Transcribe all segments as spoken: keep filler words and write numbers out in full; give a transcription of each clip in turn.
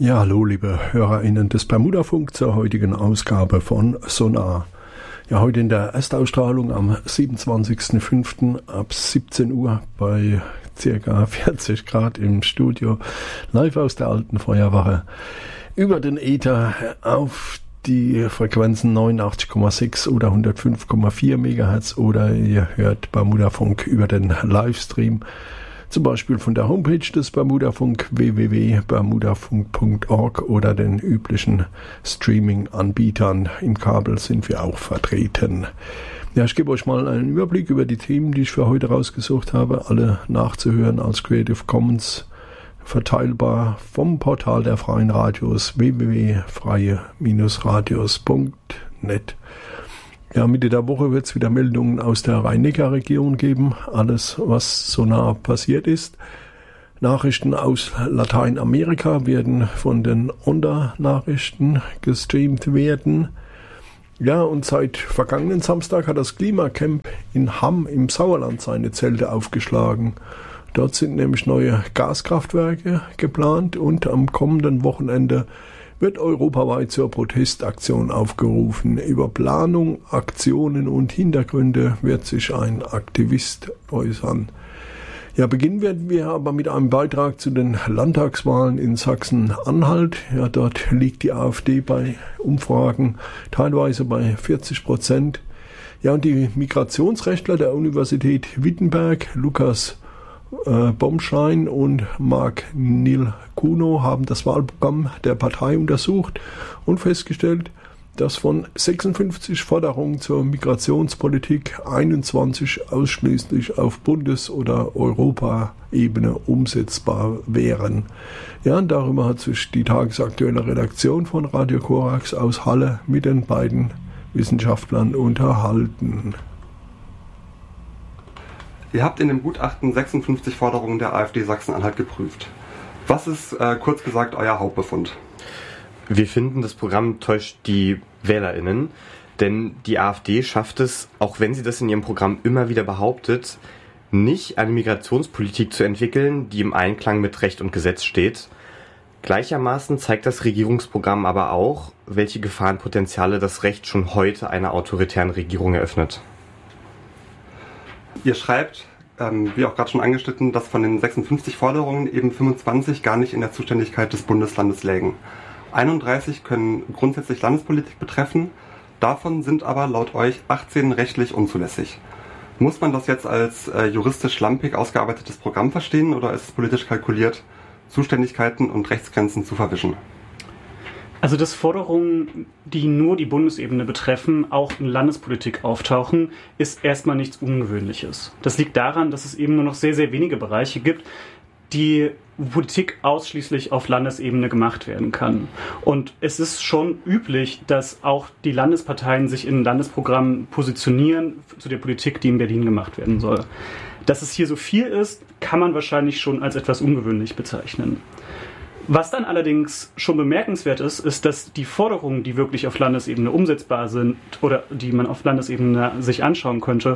Ja, hallo liebe HörerInnen des Bermudafunk zur heutigen Ausgabe von Sonar. Ja, heute in der Erstausstrahlung am siebenundzwanzigsten fünften ab siebzehn Uhr bei circa vierzig Grad im Studio, live aus der alten Feuerwache, über den Äther auf die Frequenzen neunundachtzig Komma sechs oder hundertfünf Komma vier Megahertz, oder ihr hört Bermudafunk über den Livestream, zum Beispiel von der Homepage des Bermudafunk w w w punkt bermudafunk punkt org oder den üblichen Streaming-Anbietern. Im Kabel sind wir auch vertreten. Ja, ich gebe euch mal einen Überblick über die Themen, die ich für heute rausgesucht habe, alle nachzuhören als Creative Commons verteilbar vom Portal der Freien Radios w w w punkt freie radios punkt net. Ja, Mitte der Woche wird es wieder Meldungen aus der Rhein-Neckar-Region geben. Alles, was so nah passiert ist. Nachrichten aus Lateinamerika werden von den Onda-Nachrichten gestreamt werden. Ja, und seit vergangenen Samstag hat das Klimacamp in Hamm im Sauerland seine Zelte aufgeschlagen. Dort sind nämlich neue Gaskraftwerke geplant und am kommenden Wochenende wird europaweit zur Protestaktion aufgerufen. Über Planung, Aktionen und Hintergründe wird sich ein Aktivist äußern. Ja, beginnen werden wir aber mit einem Beitrag zu den Landtagswahlen in Sachsen-Anhalt. Ja, dort liegt die AfD bei Umfragen teilweise bei vierzig Prozent. Ja, und die Migrationsrechtler der Universität Wittenberg, Lukas Äh, Bomschein und Marc Nil-Kuno, haben das Wahlprogramm der Partei untersucht und festgestellt, dass von sechsundfünfzig Forderungen zur Migrationspolitik einundzwanzig ausschließlich auf Bundes- oder Europaebene umsetzbar wären. Ja, und darüber hat sich die tagesaktuelle Redaktion von Radio Korax aus Halle mit den beiden Wissenschaftlern unterhalten. Ihr habt in dem Gutachten sechsundfünfzig Forderungen der AfD Sachsen-Anhalt geprüft. Was ist, äh, kurz gesagt, euer Hauptbefund? Wir finden, das Programm täuscht die WählerInnen, denn die AfD schafft es, auch wenn sie das in ihrem Programm immer wieder behauptet, nicht eine Migrationspolitik zu entwickeln, die im Einklang mit Recht und Gesetz steht. Gleichermaßen zeigt das Regierungsprogramm aber auch, welche Gefahrenpotenziale das Recht schon heute einer autoritären Regierung eröffnet. Ihr schreibt, ähm, wie auch gerade schon angeschnitten, dass von den sechsundfünfzig Forderungen eben fünfundzwanzig gar nicht in der Zuständigkeit des Bundeslandes lägen. einunddreißig können grundsätzlich Landespolitik betreffen, davon sind aber laut euch achtzehn rechtlich unzulässig. Muss man das jetzt als äh, juristisch schlampig ausgearbeitetes Programm verstehen oder ist es politisch kalkuliert, Zuständigkeiten und Rechtsgrenzen zu verwischen? Also, dass Forderungen, die nur die Bundesebene betreffen, auch in Landespolitik auftauchen, ist erstmal nichts Ungewöhnliches. Das liegt daran, dass es eben nur noch sehr, sehr wenige Bereiche gibt, die Politik ausschließlich auf Landesebene gemacht werden kann. Und es ist schon üblich, dass auch die Landesparteien sich in Landesprogrammen positionieren zu der Politik, die in Berlin gemacht werden soll. Dass es hier so viel ist, kann man wahrscheinlich schon als etwas ungewöhnlich bezeichnen. Was dann allerdings schon bemerkenswert ist, ist, dass die Forderungen, die wirklich auf Landesebene umsetzbar sind oder die man auf Landesebene sich anschauen könnte,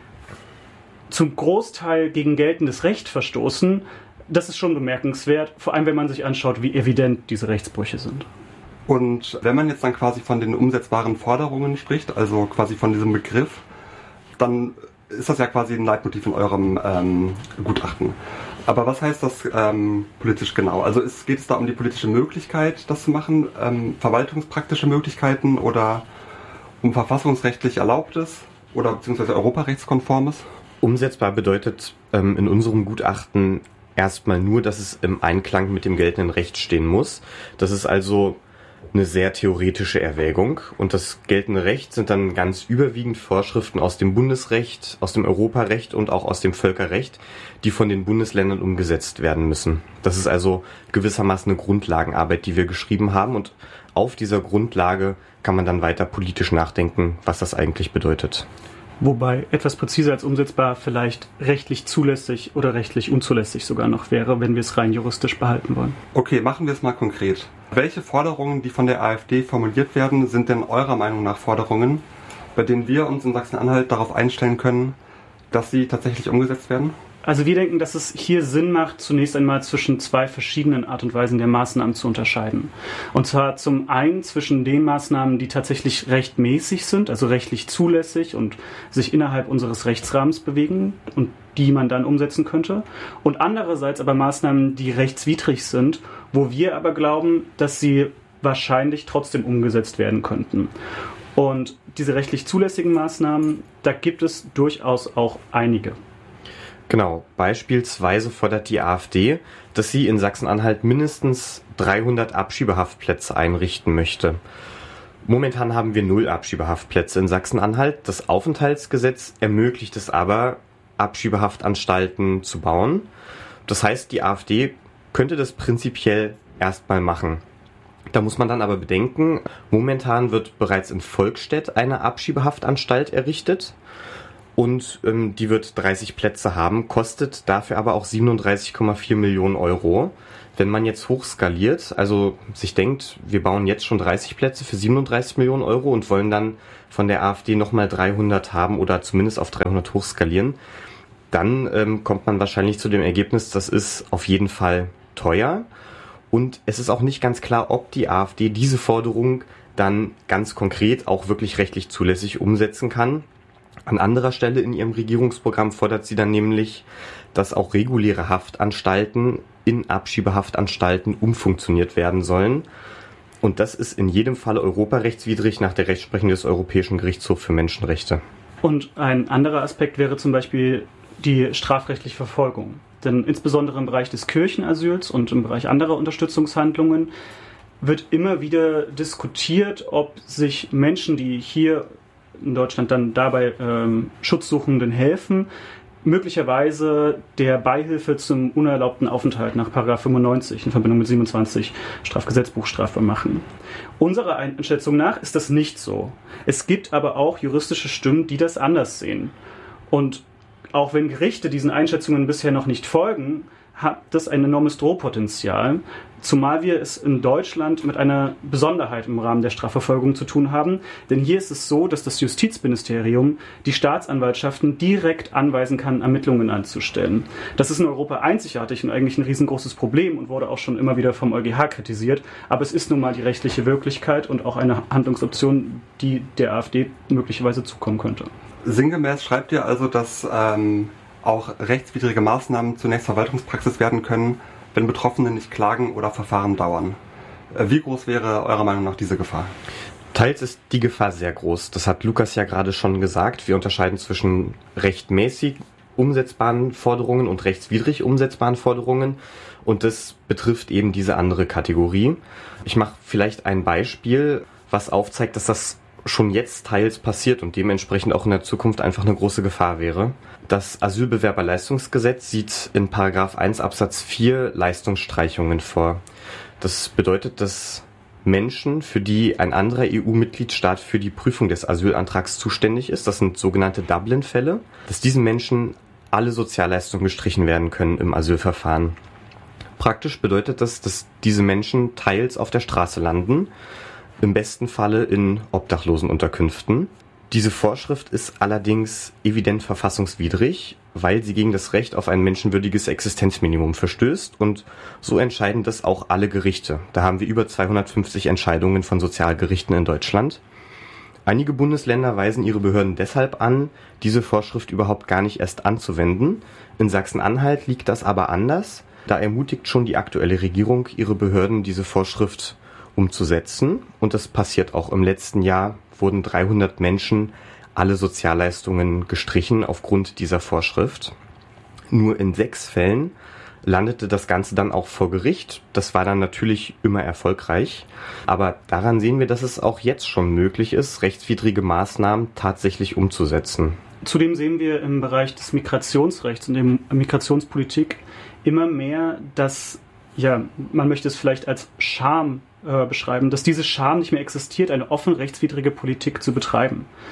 zum Großteil gegen geltendes Recht verstoßen. Das ist schon bemerkenswert, vor allem wenn man sich anschaut, wie evident diese Rechtsbrüche sind. Und wenn man jetzt dann quasi von den umsetzbaren Forderungen spricht, also quasi von diesem Begriff, dann ist das ja quasi ein Leitmotiv in eurem ähm, Gutachten. Aber was heißt das ähm, politisch genau? Also ist, geht es da um die politische Möglichkeit, das zu machen, ähm, verwaltungspraktische Möglichkeiten oder um verfassungsrechtlich Erlaubtes oder beziehungsweise europarechtskonformes? Umsetzbar bedeutet ähm, in unserem Gutachten erstmal nur, dass es im Einklang mit dem geltenden Recht stehen muss. Das ist also eine sehr theoretische Erwägung und das geltende Recht sind dann ganz überwiegend Vorschriften aus dem Bundesrecht, aus dem Europarecht und auch aus dem Völkerrecht, die von den Bundesländern umgesetzt werden müssen. Das ist also gewissermaßen eine Grundlagenarbeit, die wir geschrieben haben und auf dieser Grundlage kann man dann weiter politisch nachdenken, was das eigentlich bedeutet. Wobei etwas präziser als umsetzbar vielleicht rechtlich zulässig oder rechtlich unzulässig sogar noch wäre, wenn wir es rein juristisch behalten wollen. Okay, machen wir es mal konkret. Welche Forderungen, die von der AfD formuliert werden, sind denn eurer Meinung nach Forderungen, bei denen wir uns in Sachsen-Anhalt darauf einstellen können, dass sie tatsächlich umgesetzt werden? Also wir denken, dass es hier Sinn macht, zunächst einmal zwischen zwei verschiedenen Art und Weisen der Maßnahmen zu unterscheiden. Und zwar zum einen zwischen den Maßnahmen, die tatsächlich rechtmäßig sind, also rechtlich zulässig und sich innerhalb unseres Rechtsrahmens bewegen und die man dann umsetzen könnte. Und andererseits aber Maßnahmen, die rechtswidrig sind, wo wir aber glauben, dass sie wahrscheinlich trotzdem umgesetzt werden könnten. Und diese rechtlich zulässigen Maßnahmen, da gibt es durchaus auch einige. Genau, beispielsweise fordert die AfD, dass sie in Sachsen-Anhalt mindestens dreihundert Abschiebehaftplätze einrichten möchte. Momentan haben wir null Abschiebehaftplätze in Sachsen-Anhalt. Das Aufenthaltsgesetz ermöglicht es aber, Abschiebehaftanstalten zu bauen. Das heißt, die AfD könnte das prinzipiell erstmal machen. Da muss man dann aber bedenken, momentan wird bereits in Volkstedt eine Abschiebehaftanstalt errichtet. Und ähm, die wird dreißig Plätze haben, kostet dafür aber auch siebenunddreißig Komma vier Millionen Euro. Wenn man jetzt hochskaliert, also sich denkt, wir bauen jetzt schon dreißig Plätze für siebenunddreißig Millionen Euro und wollen dann von der AfD nochmal dreihundert haben oder zumindest auf dreihundert hochskalieren, dann ähm, kommt man wahrscheinlich zu dem Ergebnis, das ist auf jeden Fall teuer. Und es ist auch nicht ganz klar, ob die AfD diese Forderung dann ganz konkret auch wirklich rechtlich zulässig umsetzen kann. An anderer Stelle in ihrem Regierungsprogramm fordert sie dann nämlich, dass auch reguläre Haftanstalten in Abschiebehaftanstalten umfunktioniert werden sollen. Und das ist in jedem Fall europarechtswidrig nach der Rechtsprechung des Europäischen Gerichtshofs für Menschenrechte. Und ein anderer Aspekt wäre zum Beispiel die strafrechtliche Verfolgung. Denn insbesondere im Bereich des Kirchenasyls und im Bereich anderer Unterstützungshandlungen wird immer wieder diskutiert, ob sich Menschen, die hier in Deutschland dann dabei ähm, Schutzsuchenden helfen, möglicherweise der Beihilfe zum unerlaubten Aufenthalt nach Paragraph fünfundneunzig in Verbindung mit siebenundzwanzig Strafgesetzbuch strafbar machen. Unserer Einschätzung nach ist das nicht so. Es gibt aber auch juristische Stimmen, die das anders sehen. Und auch wenn Gerichte diesen Einschätzungen bisher noch nicht folgen, hat das ein enormes Drohpotenzial, zumal wir es in Deutschland mit einer Besonderheit im Rahmen der Strafverfolgung zu tun haben. Denn hier ist es so, dass das Justizministerium die Staatsanwaltschaften direkt anweisen kann, Ermittlungen anzustellen. Das ist in Europa einzigartig und eigentlich ein riesengroßes Problem und wurde auch schon immer wieder vom EuGH kritisiert. Aber es ist nun mal die rechtliche Wirklichkeit und auch eine Handlungsoption, die der AfD möglicherweise zukommen könnte. Sinngemäß schreibt ihr also, dass ähm, auch rechtswidrige Maßnahmen zunächst Verwaltungspraxis werden können, wenn Betroffene nicht klagen oder Verfahren dauern. Wie groß wäre eurer Meinung nach diese Gefahr? Teils ist die Gefahr sehr groß. Das hat Lukas ja gerade schon gesagt. Wir unterscheiden zwischen rechtmäßig umsetzbaren Forderungen und rechtswidrig umsetzbaren Forderungen. Und das betrifft eben diese andere Kategorie. Ich mache vielleicht ein Beispiel, was aufzeigt, dass das schon jetzt teils passiert und dementsprechend auch in der Zukunft einfach eine große Gefahr wäre. Das Asylbewerberleistungsgesetz sieht in Paragraph eins Absatz vier Leistungsstreichungen vor. Das bedeutet, dass Menschen, für die ein anderer E U-Mitgliedstaat für die Prüfung des Asylantrags zuständig ist, das sind sogenannte Dublin-Fälle, dass diesen Menschen alle Sozialleistungen gestrichen werden können im Asylverfahren. Praktisch bedeutet das, dass diese Menschen teils auf der Straße landen, im besten Falle in Obdachlosenunterkünften. Diese Vorschrift ist allerdings evident verfassungswidrig, weil sie gegen das Recht auf ein menschenwürdiges Existenzminimum verstößt und so entscheiden das auch alle Gerichte. Da haben wir über zweihundertfünfzig Entscheidungen von Sozialgerichten in Deutschland. Einige Bundesländer weisen ihre Behörden deshalb an, diese Vorschrift überhaupt gar nicht erst anzuwenden. In Sachsen-Anhalt liegt das aber anders. Da ermutigt schon die aktuelle Regierung ihre Behörden, diese Vorschrift umzusetzen. Und das passiert auch. Im letzten Jahr wurden dreihundert Menschen alle Sozialleistungen gestrichen aufgrund dieser Vorschrift. Nur in sechs Fällen landete das Ganze dann auch vor Gericht. Das war dann natürlich immer erfolgreich. Aber daran sehen wir, dass es auch jetzt schon möglich ist, rechtswidrige Maßnahmen tatsächlich umzusetzen. Zudem sehen wir im Bereich des Migrationsrechts und der Migrationspolitik immer mehr, dass, ja, man möchte es vielleicht als Scham äh, beschreiben, dass diese Scham nicht mehr existiert, eine offen rechtswidrige Politik zu betreiben.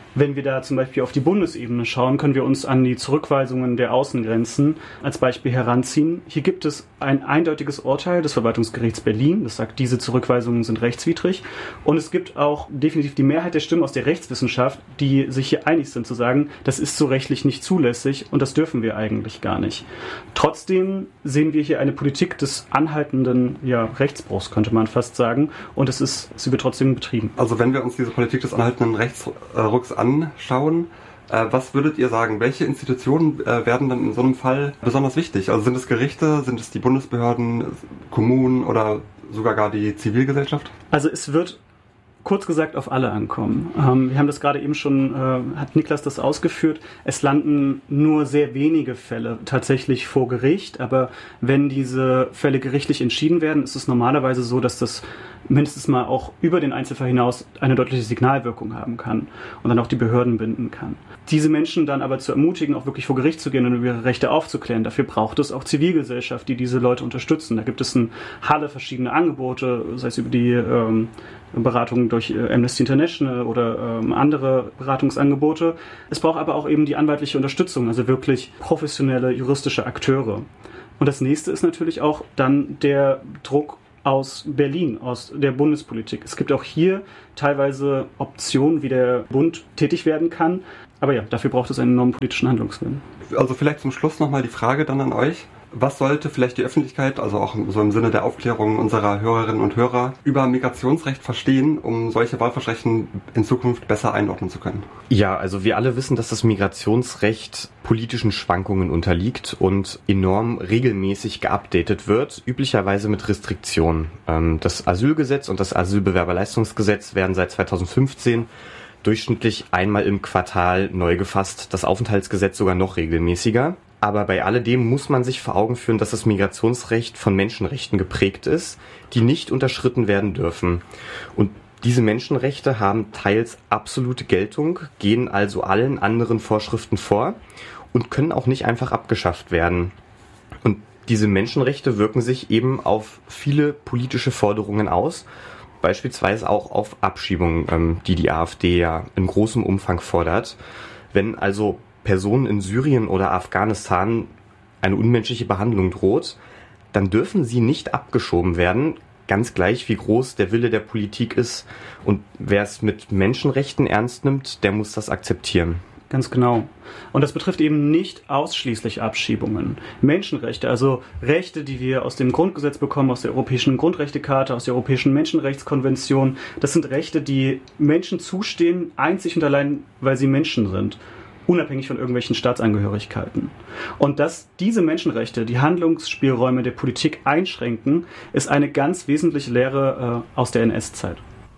Wenn wir da zum Beispiel auf die Bundesebene schauen, können wir uns an die Zurückweisungen der Außengrenzen als Beispiel heranziehen. Hier gibt es ein eindeutiges Urteil des Verwaltungsgerichts Berlin, das sagt, diese Zurückweisungen sind rechtswidrig. Und es gibt auch definitiv die Mehrheit der Stimmen aus der Rechtswissenschaft, die sich hier einig sind zu sagen, das ist so rechtlich nicht zulässig und das dürfen wir eigentlich gar nicht. Trotzdem sehen wir hier eine Politik des anhaltenden ja, Rechtsbruchs, könnte man fast sagen, und es ist, sie wird trotzdem betrieben. Also wenn wir uns diese Politik des anhaltenden Rechtsrucks anschauen, äh, was würdet ihr sagen, welche Institutionen äh, werden dann in so einem Fall besonders wichtig? Also sind es Gerichte, sind es die Bundesbehörden, Kommunen oder sogar gar die Zivilgesellschaft? Also es wird kurz gesagt auf alle ankommen. Ähm, wir haben das gerade eben schon, äh, hat Niklas das ausgeführt, es landen nur sehr wenige Fälle tatsächlich vor Gericht, aber wenn diese Fälle gerichtlich entschieden werden, ist es normalerweise so, dass das mindestens mal auch über den Einzelfall hinaus eine deutliche Signalwirkung haben kann und dann auch die Behörden binden kann. Diese Menschen dann aber zu ermutigen, auch wirklich vor Gericht zu gehen und über ihre Rechte aufzuklären, dafür braucht es auch Zivilgesellschaft, die diese Leute unterstützen. Da gibt es in Halle verschiedene Angebote, sei es über die ähm, Beratung durch äh, Amnesty International oder ähm, andere Beratungsangebote. Es braucht aber auch eben die anwaltliche Unterstützung, also wirklich professionelle juristische Akteure. Und das nächste ist natürlich auch dann der Druck aus Berlin, aus der Bundespolitik. Es gibt auch hier teilweise Optionen, wie der Bund tätig werden kann. Aber ja, dafür braucht es einen enormen politischen Handlungswillen. Also vielleicht zum Schluss nochmal die Frage dann an euch. Was sollte vielleicht die Öffentlichkeit, also auch so im Sinne der Aufklärung unserer Hörerinnen und Hörer, über Migrationsrecht verstehen, um solche Wahlversprechen in Zukunft besser einordnen zu können? Ja, also wir alle wissen, dass das Migrationsrecht politischen Schwankungen unterliegt und enorm regelmäßig geupdatet wird, üblicherweise mit Restriktionen. Das Asylgesetz und das Asylbewerberleistungsgesetz werden seit zweitausendfünfzehn durchschnittlich einmal im Quartal neu gefasst, das Aufenthaltsgesetz sogar noch regelmäßiger. Aber bei alledem muss man sich vor Augen führen, dass das Migrationsrecht von Menschenrechten geprägt ist, die nicht unterschritten werden dürfen. Und diese Menschenrechte haben teils absolute Geltung, gehen also allen anderen Vorschriften vor und können auch nicht einfach abgeschafft werden. Und diese Menschenrechte wirken sich eben auf viele politische Forderungen aus, beispielsweise auch auf Abschiebungen, die die AfD ja in großem Umfang fordert. Wenn also Personen in Syrien oder Afghanistan eine unmenschliche Behandlung droht, dann dürfen sie nicht abgeschoben werden, ganz gleich wie groß der Wille der Politik ist. Und wer es mit Menschenrechten ernst nimmt, der muss das akzeptieren. Ganz genau. Und das betrifft eben nicht ausschließlich Abschiebungen. Menschenrechte, also Rechte, die wir aus dem Grundgesetz bekommen, aus der Europäischen Grundrechtecharta, aus der Europäischen Menschenrechtskonvention, das sind Rechte, die Menschen zustehen, einzig und allein, weil sie Menschen sind, unabhängig von irgendwelchen Staatsangehörigkeiten. Und dass diese Menschenrechte die Handlungsspielräume der Politik einschränken, ist eine ganz wesentliche Lehre äh, aus der N S-Zeit.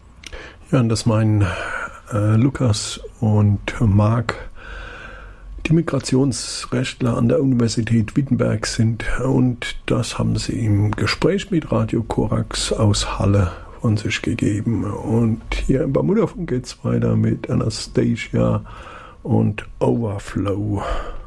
Ja, und das meinen äh, Lukas und Marc, die Migrationsrechtler an der Universität Wittenberg sind, und das haben sie im Gespräch mit Radio Korax aus Halle von sich gegeben. Und hier im Bermudafunk geht es weiter mit Anastasia und Overflow.